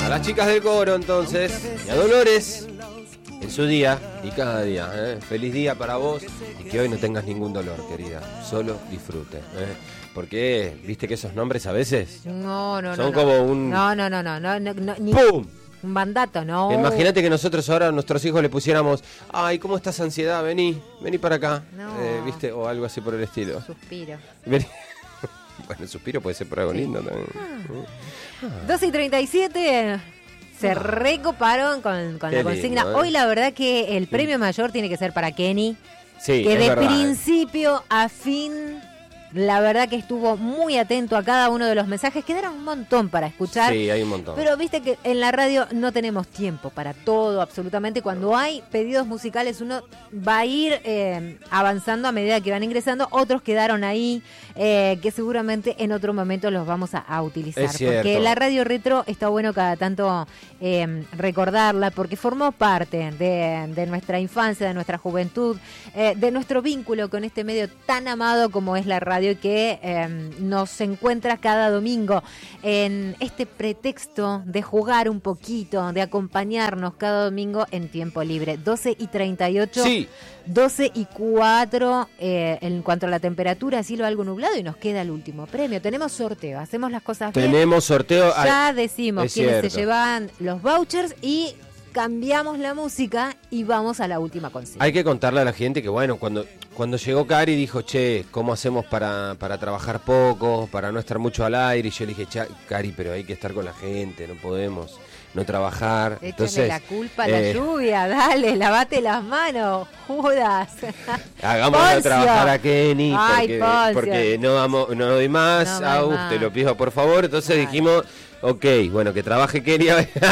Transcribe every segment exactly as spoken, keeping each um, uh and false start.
A las chicas del coro, entonces, y a Dolores, en su día y cada día. ¿eh? Feliz día para vos y que hoy no tengas ningún dolor, querida. Solo disfrute. ¿eh? Porque, viste que esos nombres a veces no, no, son no, como no. un... No, no, no, no, no, no, no ni... ¡Pum! Un mandato, no. Imagínate que nosotros ahora a nuestros hijos le pusiéramos, ay, ¿cómo estás ansiedad? Vení, vení para acá. No. Eh, ¿Viste? O algo así por el estilo. Suspiro. Vení. Bueno, el suspiro puede ser por algo sí. lindo también. Ah. doce y treinta y siete se recoparon con, con la consigna. Lindo, ¿eh? Hoy la verdad que el premio mayor tiene que ser para Kenny. Sí, que es de verdad, principio a fin, la verdad que estuvo muy atento a cada uno de los mensajes. Quedaron un montón para escuchar. Sí, hay un montón. Pero viste que en la radio no tenemos tiempo para todo, absolutamente. Cuando hay pedidos musicales, uno va a ir eh, avanzando a medida que van ingresando. Otros quedaron ahí, eh, que seguramente en otro momento los vamos a, a utilizar. Es cierto. Porque la radio retro está bueno cada tanto eh, recordarla, porque formó parte de, de nuestra infancia, de nuestra juventud, eh, de nuestro vínculo con este medio tan amado como es la radio, que eh, nos encuentra cada domingo en este pretexto de jugar un poquito, de acompañarnos cada domingo en tiempo libre. doce y treinta y ocho, sí. doce y cuatro eh, en cuanto a la temperatura, cielo algo nublado y nos queda el último premio. Tenemos sorteo, hacemos las cosas bien. Tenemos sorteo. Ya decimos es quiénes cierto. se llevan los vouchers y cambiamos la música y vamos a la última consigna. Hay que contarle a la gente que, bueno, cuando cuando llegó Cari dijo, che, ¿cómo hacemos para, para trabajar poco, para no estar mucho al aire? Y yo le dije, che, Cari, pero hay que estar con la gente, no podemos no trabajar. Échale Entonces, la culpa a eh, la lluvia, dale, lavate las manos, Judas. Hagámoslo Poncio. trabajar a Kenny, Ay, porque, Poncio. porque no, vamos, no doy más, No a doy usted más. lo pido por favor. Entonces Dale. dijimos, ok, bueno, que trabaje Kenny.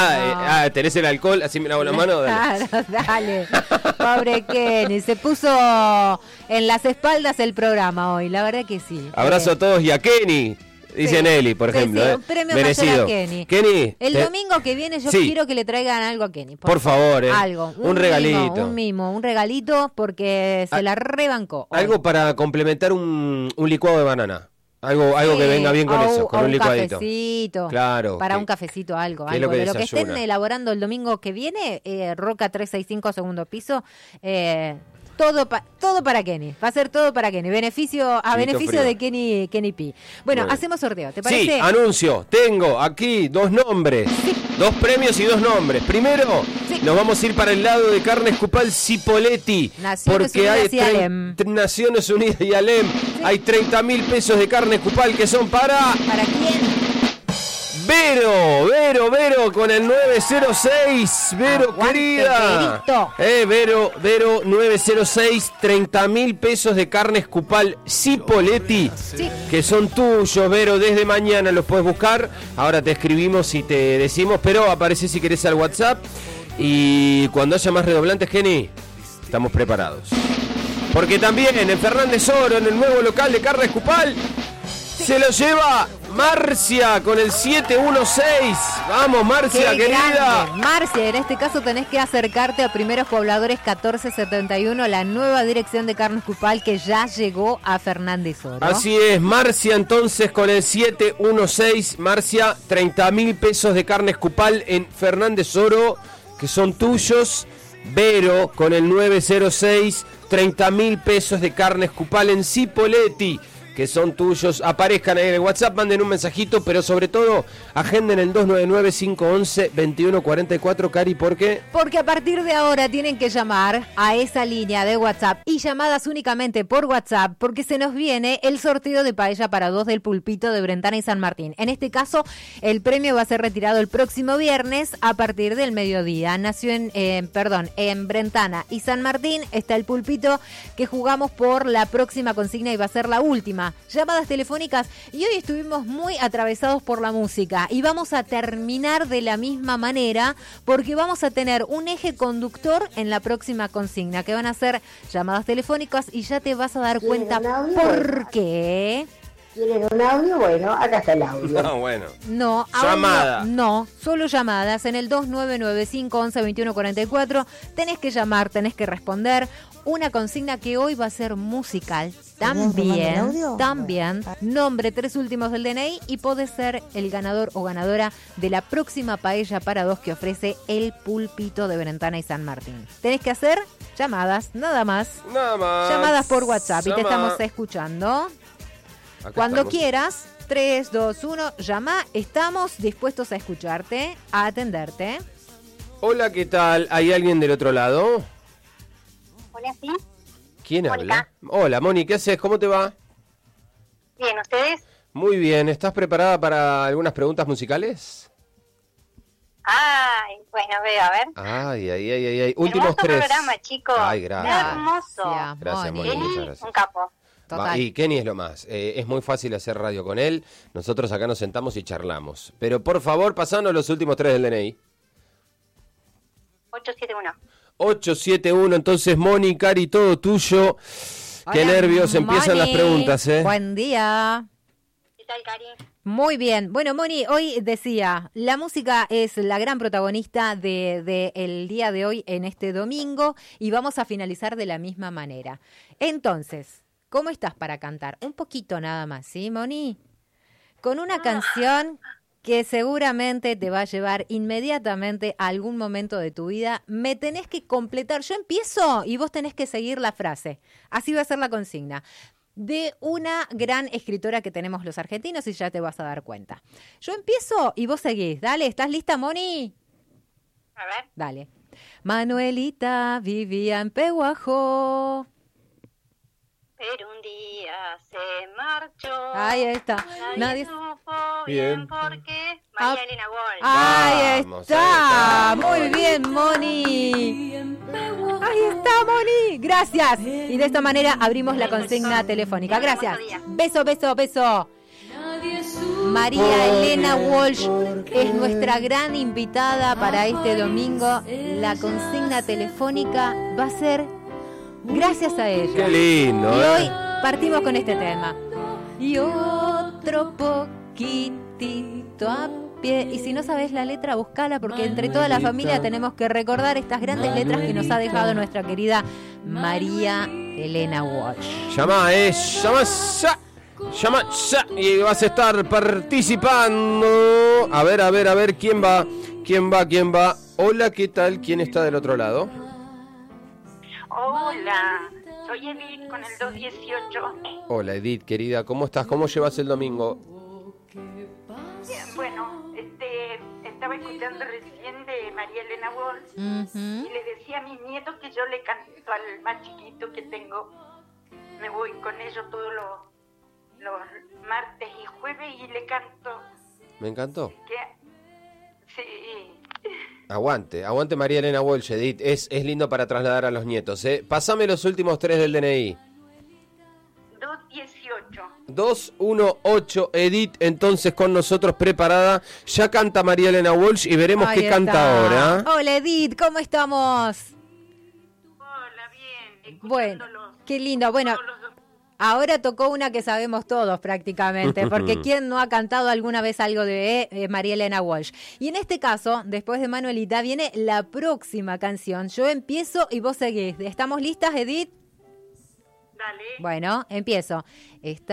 ah, ¿tenés el alcohol? Así me lavo la mano. Dale. Claro, dale. Pobre Kenny, se puso en las espaldas el programa hoy, la verdad que sí. Abrazo Eh, a todos y a Kenny. Dice sí, Nelly, por sí, ejemplo. sí, eh. un premio Merecido. mayor a Kenny. Kenny, El te- domingo que viene yo Sí. quiero que le traigan algo a Kenny. Por favor, eh. Algo. Un regalito. Mimo, un mimo, un regalito porque se Ah, la rebancó. hoy. algo para complementar un, un licuado de banana. Algo, algo Sí, que venga bien con o- eso, con o un licuadito. cafecito. Claro. Para que- un cafecito, algo. que es algo. lo que de lo que desayuna. estén elaborando el domingo que viene, eh, Roca trescientos sesenta y cinco, segundo piso. Eh, todo, pa- todo para Kenny. Va a ser todo para Kenny. Beneficio a Chivito beneficio frío. de Kenny, Kenny P. Bueno, Bueno. hacemos sorteo. ¿Te Sí, parece? anuncio. Tengo aquí dos nombres. Dos premios y dos nombres. Primero, Sí. nos vamos a ir para el lado de Carnes Cupal Cipoletti. Naciones porque hay Unidas y trein- Alem. tre- Naciones Unidas y Alem. Hay treinta mil pesos de Carnes Cupal que son para ¿Para quién? Vero. Vero, Vero con el nueve cero seis. Vero, Aguante, querida. Verito. Eh, Vero, Vero nueve cero seis. treinta mil pesos de Carnes Cupal Cipoletti. Sí. Que son tuyos, Vero, desde mañana los puedes buscar. Ahora te escribimos y te decimos, pero aparece si querés al WhatsApp. Y cuando haya más redoblantes, Kenny, estamos preparados. Porque también en Fernández Oro, en el nuevo local de Carnes Cupal, se lo lleva Marcia con el siete uno seis. Vamos, Marcia, Qué querida. grande. Marcia, en este caso tenés que acercarte a Primeros Pobladores catorce setenta y uno, la nueva dirección de Carnes Cupal que ya llegó a Fernández Oro. Así es, Marcia entonces con el siete uno seis. Marcia, treinta mil pesos de Carnes Cupal en Fernández Oro, que son tuyos. Vero con el nueve cero seis, treinta mil pesos de Carnes Cupal en Cipoletti, que son tuyos. Aparezcan ahí en el WhatsApp, manden un mensajito, pero sobre todo agenden el dos nueve nueve, cinco once, veintiuno cuarenta y cuatro, Cari, ¿por qué? Porque a partir de ahora tienen que llamar a esa línea de WhatsApp y llamadas únicamente por WhatsApp, porque se nos viene el sorteo de paella para dos del Pulpito de Brentana y San Martín. En este caso, el premio va a ser retirado el próximo viernes a partir del mediodía. Nació en, eh, perdón, en Brentana y San Martín está el Pulpito que jugamos por la próxima consigna y va a ser la última. Llamadas telefónicas y hoy estuvimos muy atravesados por la música y vamos a terminar de la misma manera porque vamos a tener un eje conductor en la próxima consigna que van a ser llamadas telefónicas y ya te vas a dar cuenta por qué. ¿Quieren un audio? Bueno, acá está el audio. No, bueno. No, Llamada. audio, no, solo llamadas en el dos nueve nueve cinco once veintiuno cuarenta y cuatro. Tenés que llamar, tenés que responder. Una consigna que hoy va a ser musical. También, también. Nombre, tres últimos del D N I y podés ser el ganador o ganadora de la próxima paella para dos que ofrece el Pulpito de Brentana y San Martín. Tenés que hacer llamadas, nada más. Nada más. Llamadas por WhatsApp Llama. y te estamos escuchando. Acá Cuando estamos. quieras, tres, dos, uno, llama. Estamos dispuestos a escucharte, a atenderte. Hola, ¿qué tal? ¿Hay alguien del otro lado? Hola, sí. ¿Quién Mónica. habla? Hola, Moni, ¿qué haces? ¿Cómo te va? Bien, ¿ustedes? Muy bien. ¿Estás preparada para algunas preguntas musicales? Ay, bueno, veo, a ver. Ay, ay, ay, ay. ay. Últimos Hermoso tres. programa, chicos. Ay, gracias. Hermoso. Gracias, Gracias, Moni. Moni. Kenny, muchas gracias. un capo. Total. Va, y Kenny es lo más. Eh, es muy fácil hacer radio con él. Nosotros acá nos sentamos y charlamos. Pero por favor, pasanos los últimos tres del D N I. ocho siete uno. ocho siete uno, entonces Moni, Cari, todo tuyo. Qué Hola, nervios, empiezan Moni. las preguntas, ¿eh? Buen día. ¿Qué tal, Cari? Muy bien. Bueno, Moni, hoy decía, la música es la gran protagonista de, de el día de hoy en este domingo y vamos a finalizar de la misma manera. Entonces, ¿cómo estás para cantar? Un poquito nada más, ¿sí, Moni? Con una canción que seguramente te va a llevar inmediatamente a algún momento de tu vida. Me tenés que completar. Yo empiezo y vos tenés que seguir la frase. Así va a ser la consigna. De una gran escritora que tenemos los argentinos y ya te vas a dar cuenta. Yo empiezo y vos seguís. Dale, ¿estás lista, Moni? A ver. Dale. Manuelita vivía en Pehuajó. Pero un día se marchó. Ahí está. Nadie, Nadie... supo Bien. bien por qué. Ah. María Elena Walsh. Ahí Vamos, está. ahí está, Muy Moni. bien, Moni. Ahí está, Moni. Gracias. Y de esta manera abrimos la consigna telefónica. Gracias. Beso, beso, beso. María Elena Walsh es nuestra gran invitada para este domingo. La consigna telefónica va a ser gracias a ella. Qué lindo, Y ¿eh? hoy partimos con este tema. Y otro poquitito a pie. Y si no sabes la letra, buscala, porque entre toda la familia tenemos que recordar estas grandes letras que nos ha dejado nuestra querida María Elena Walsh. Llama, eh, llama ya. Llama ya. Y vas a estar participando. A ver, a ver, a ver, ¿quién va? ¿Quién va? ¿Quién va? Hola, ¿qué tal? ¿Quién está del otro lado? Hola, soy Edith con el dos dieciocho. Hola, Edith, querida, ¿cómo estás? ¿Cómo llevas el domingo? Bien, bueno, este, estaba escuchando recién de María Elena Walsh Ujú. y le decía a mis nietos que yo le canto al más chiquito que tengo. Me voy con ellos todos los, los martes y jueves y le canto Me encantó. que sí. Aguante, aguante María Elena Walsh, Edith. Es, es lindo para trasladar a los nietos, ¿eh? Pásame los últimos tres del D N I. dos dieciocho. dos uno ocho, Edith, entonces con nosotros preparada. Ya canta María Elena Walsh y veremos Ahí qué está. canta ahora. Hola, Edith, ¿cómo estamos? Hola, bien. Bueno, escuchándolos qué lindo. Bueno, todos los dos. ahora tocó una que sabemos todos prácticamente, porque ¿quién no ha cantado alguna vez algo de eh, María Elena Walsh? Y en este caso, después de Manuelita, viene la próxima canción. Yo empiezo y vos seguís. ¿Estamos listas, Edith? Dale. Bueno, empiezo. Está